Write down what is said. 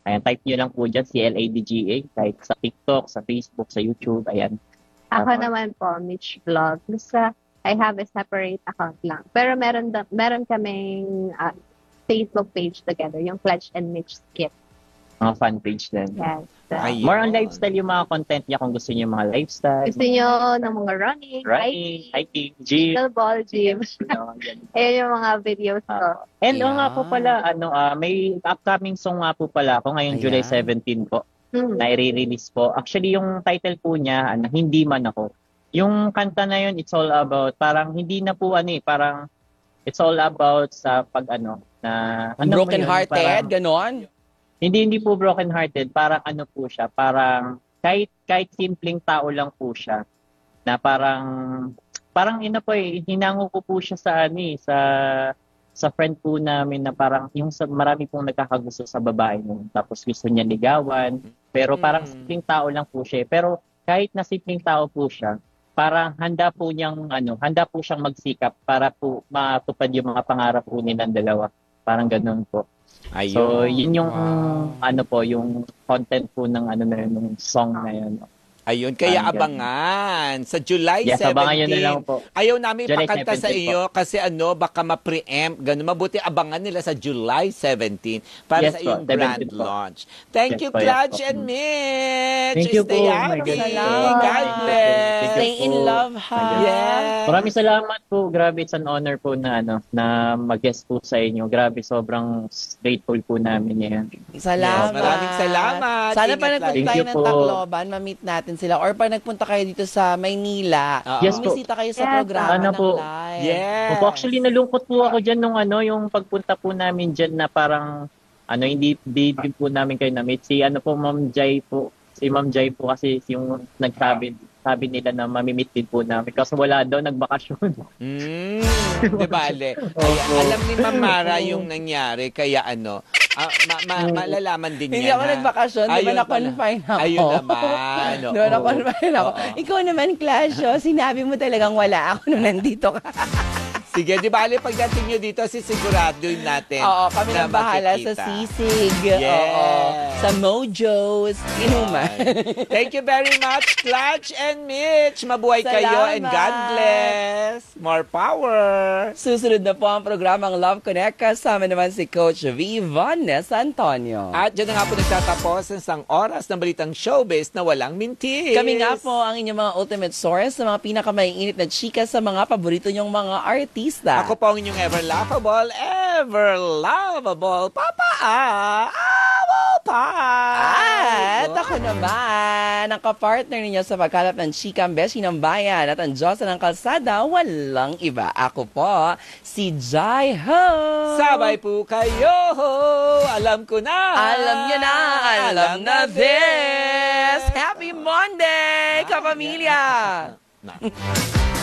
Ayan, type nyo lang po dyan, CLADGA, kahit sa TikTok, sa Facebook, sa YouTube, ayan. Ako naman po, Mitch Vlog. Basta I have a separate account lang. Pero meron kaming Facebook page together, yung Pledge and Mitch Skip. Mga fan page din. Yes. Ayun. More on lifestyle yung mga content niya kung gusto niyo yung mga lifestyle. Gusto nyo ng mga running, hiking, gym. pickleball, gym. Ayan yung mga videos ko. And nga Ayan. po pala, may upcoming song nga po pala ako ngayong July Ayan. 17 po. Na i-release po. Actually, yung title po niya, Hindi Man Ako. Yung kanta na yun, it's all about, parang hindi na po parang it's all about sa Broken hearted, ganon. Hindi po broken hearted, parang po siya, parang kahit simpleng tao lang po siya na parang hinango ko po siya sa friend po namin na parang marami pong nagkakagusto sa babae mo. Tapos gusto niya ligawan, pero parang simpleng tao lang po siya. Pero kahit na simpleng tao po siya, parang handa po siyang magsikap para po matupad yung mga pangarap po nilang dalawa. Parang ganoon po. Ayun. So, yun yung yung content po ng ng song na yun. Ayun, kaya abangan sa July 17. Yes, abangan yun na lang po. Ayaw namin July ipakanta sa 17 iyo kasi baka ma-preempt. Ganun, mabuti abangan nila sa July 17 para Yes sa iyong po, grand 17 po. launch. Thank Yes you, po, yes Clutch po. and Mitch. Thank you po. Stay My happy. goodness. God bless. Thank you Stay in po. love, ha? Yes. Maraming salamat po. Grabe, it's an honor po na mag-guest po sa inyo. Grabe, sobrang grateful po namin yan. Salamat. Maraming salamat. Sana pa Ingat nagpunta lagi. tayo Thank you ng po. Tacloban, ma-meet natin sila. Or pag nagpunta kayo dito sa Maynila, Yes po. bumisita kayo sa Yes. programa Sana ng po. live. Yes. Opo, actually, nalungkot po ako dyan nung yung pagpunta po namin dyan na parang hindi din po namin kayo na-meet. Si Ma'am Jai po. Si Ma'am Jai po kasi yung sabi nila na mamimit din po namin. Kasi wala daw, nagbakasyon. Di bale. Ayan, alam ni Ma'am Mara yung nangyari. Kaya malalaman din Hindi niya ako na. nagvakasyon, di ba Ayun na-confine ako? Ayun naman. Di ba na-confine ako? Ikaw naman, Clash, sinabi mo talagang wala ako nung nandito ka. Sige, di bale pagdating nyo dito, sisiguraduhin natin. Oo, kami na bahala sa makikita. sisig. Yes. Oo, sa Mojos. Inuman. Thank you very much, Clutch and Mitch. Mabuhay kayo and Salamat. God bless. More power. Susunod na po ang programang Love Connect. Kasama naman si Coach V. Vanessa Antonio. At dyan na nga po nagtatapos ang isang oras ng balitang showbiz na walang mintis. Kami nga po ang inyong mga ultimate source sa mga pinakamaiinit na chika sa mga paborito nyong mga artista. Ako po ang inyong ever lovable, Papa Pa. At ako naman, ang kapartner ninyo sa pagkalap ng chikang beshi ng bayan at ang Diyosa ng kalsada, walang iba. Ako po, si Jai Ho. Sabay po kayo. Alam ko na. Alam nyo na, alam na this. Happy Monday, kapamilya!